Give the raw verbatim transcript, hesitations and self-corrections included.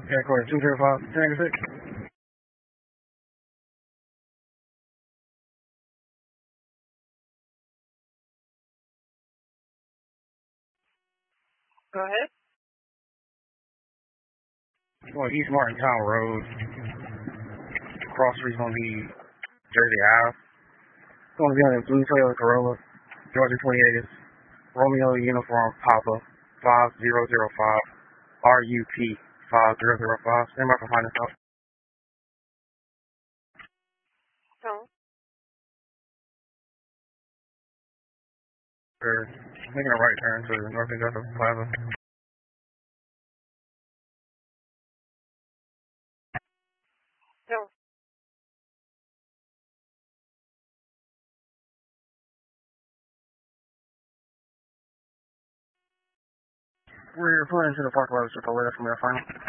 Airport two zero five, Tango six. Go ahead. Well, East Martin Town Road. Cross street's gonna be Jersey Ave. It's gonna be on a blue Toyota Corolla, Georgia twenty-eight. Romeo Uniform Papa five zero zero five R U P five zero zero five. Stand by for final stop. So, We're making a right turn to North Industrial Plaza. so, We're pulling into the park road, so we're from there final.